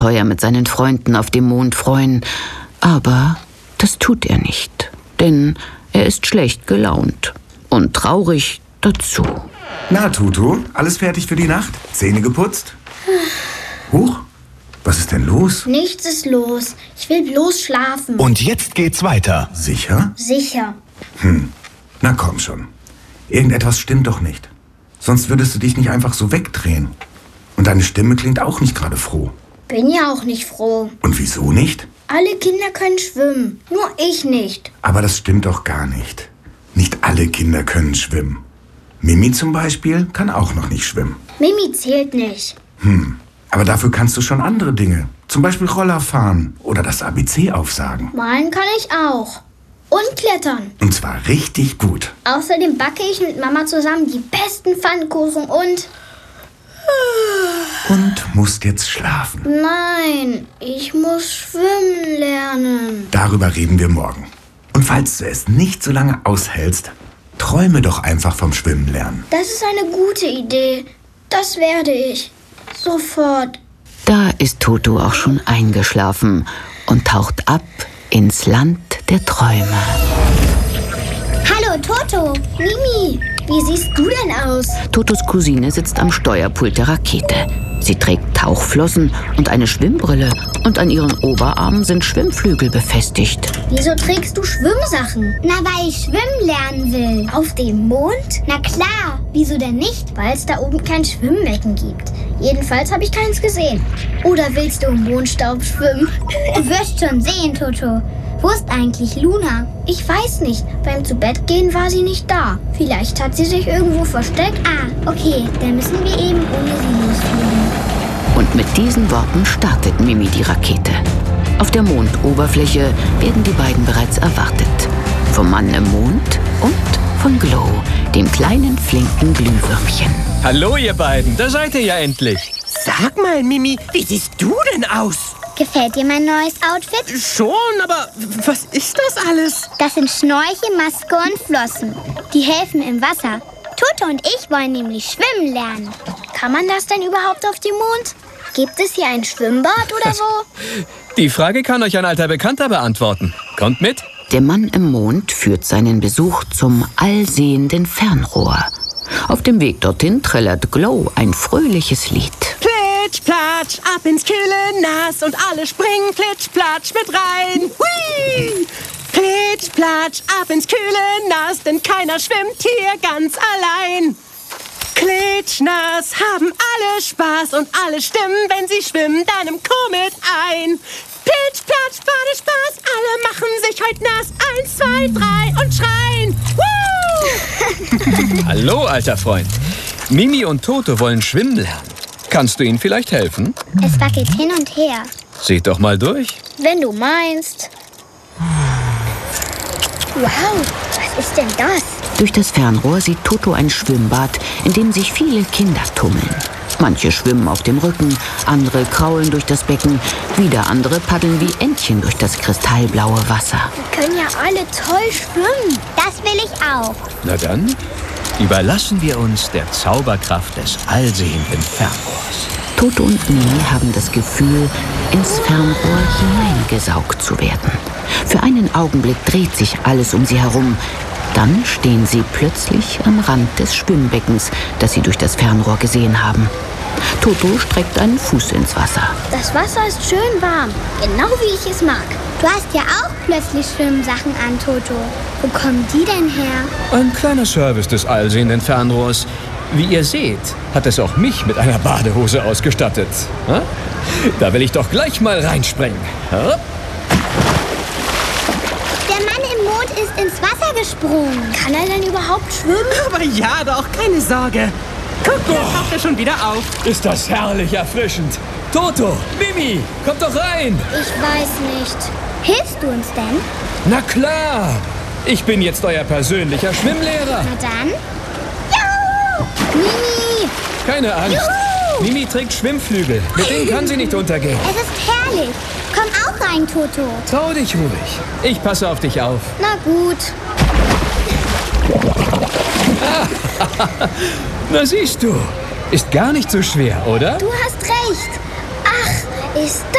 Abenteuer mit seinen Freunden auf dem Mond freuen. Aber das tut er nicht, denn er ist schlecht gelaunt und traurig dazu. Na, Toto, alles fertig für die Nacht? Zähne geputzt? Huch, was ist denn los? Nichts ist los. Ich will bloß schlafen. Und jetzt geht's weiter. Sicher? Sicher. Na komm schon. Irgendetwas stimmt doch nicht. Sonst würdest du dich nicht einfach so wegdrehen. Und deine Stimme klingt auch nicht gerade froh. Bin ja auch nicht froh. Und wieso nicht? Alle Kinder können schwimmen, nur ich nicht. Aber das stimmt doch gar nicht. Nicht alle Kinder können schwimmen. Mimi zum Beispiel kann auch noch nicht schwimmen. Mimi zählt nicht. Aber dafür kannst du schon andere Dinge. Zum Beispiel Roller fahren oder das ABC aufsagen. Malen kann ich auch. Und klettern. Und zwar richtig gut. Außerdem backe ich mit Mama zusammen die besten Pfannkuchen und musst jetzt schlafen. Nein, ich muss schwimmen lernen. Darüber reden wir morgen. Und falls du es nicht so lange aushältst, träume doch einfach vom Schwimmen lernen. Das ist eine gute Idee. Das werde ich. Sofort. Da ist Toto auch schon eingeschlafen und taucht ab ins Land der Träume. Hallo Toto, Mimi, wie siehst du denn aus? Totos Cousine sitzt am Steuerpult der Rakete. Sie trägt Tauchflossen und eine Schwimmbrille und an ihren Oberarmen sind Schwimmflügel befestigt. Wieso trägst du Schwimmsachen? Na, weil ich schwimmen lernen will. Auf dem Mond? Na klar, wieso denn nicht? Weil es da oben kein Schwimmbecken gibt. Jedenfalls habe ich keins gesehen. Oder willst du im Mondstaub schwimmen? Du wirst schon sehen, Toto. Wo ist eigentlich Luna? Ich weiß nicht. Beim Zubettgehen war sie nicht da. Vielleicht hat sie sich irgendwo versteckt. Ah, okay, dann müssen wir eben ohne sie losfliegen. Und mit diesen Worten startet Mimi die Rakete. Auf der Mondoberfläche werden die beiden bereits erwartet. Vom Mann im Mond und von Glow, dem kleinen, flinken Glühwürmchen. Hallo ihr beiden, da seid ihr ja endlich. Sag mal, Mimi, wie siehst du denn aus? Gefällt dir mein neues Outfit? Schon, aber was ist das alles? Das sind Schnorchel, Maske und Flossen. Die helfen im Wasser. Toto und ich wollen nämlich schwimmen lernen. Kann man das denn überhaupt auf dem Mond? Gibt es hier ein Schwimmbad oder so? Die Frage kann euch ein alter Bekannter beantworten. Kommt mit. Der Mann im Mond führt seinen Besuch zum allsehenden Fernrohr. Auf dem Weg dorthin trällert Glow ein fröhliches Lied. Plitsch, platsch, ab ins kühle Nass und alle springen plitsch, platsch mit rein. Hui! Plitsch, platsch, ab ins kühle Nass, denn keiner schwimmt hier ganz allein. Klitschnass haben alle Spaß und alle stimmen, wenn sie schwimmen, dann im Chor mit ein. Plitsch, platsch, Badespaß, alle machen sich heute nass. 1, 2, 3 und schreien. Woo! Hallo, alter Freund. Mimi und Toto wollen schwimmen lernen. Kannst du ihnen vielleicht helfen? Es wackelt hin und her. Seht doch mal durch. Wenn du meinst. Wow, was ist denn das? Durch das Fernrohr sieht Toto ein Schwimmbad, in dem sich viele Kinder tummeln. Manche schwimmen auf dem Rücken, andere kraulen durch das Becken, wieder andere paddeln wie Entchen durch das kristallblaue Wasser. Die können ja alle toll schwimmen. Das will ich auch. Na dann, überlassen wir uns der Zauberkraft des allsehenden Fernrohrs. Toto und Mimi haben das Gefühl, ins Fernrohr hineingesaugt zu werden. Für einen Augenblick dreht sich alles um sie herum. Dann stehen sie plötzlich am Rand des Schwimmbeckens, das sie durch das Fernrohr gesehen haben. Toto streckt einen Fuß ins Wasser. Das Wasser ist schön warm, genau wie ich es mag. Du hast ja auch plötzlich Schwimmsachen an, Toto. Wo kommen die denn her? Ein kleiner Service des allsehenden Fernrohrs. Wie ihr seht, hat es auch mich mit einer Badehose ausgestattet. Ha? Da will ich doch gleich mal reinspringen. Ha? Der Mann im Mond ist ins Wasser gesprungen. Kann er denn überhaupt schwimmen? Aber ja, doch, keine Sorge. Guck, da taucht er schon wieder auf. Ist das herrlich erfrischend. Toto, Mimi, kommt doch rein. Ich weiß nicht. Hilfst du uns denn? Na klar, ich bin jetzt euer persönlicher Schwimmlehrer. Na dann. Mimi! Keine Angst. Juhu! Mimi trägt Schwimmflügel. Mit denen kann sie nicht untergehen. Es ist herrlich. Komm auch rein, Toto. Trau dich ruhig. Ich passe auf dich auf. Na gut. Na siehst du, ist gar nicht so schwer, oder? Du hast recht. Ach, Ist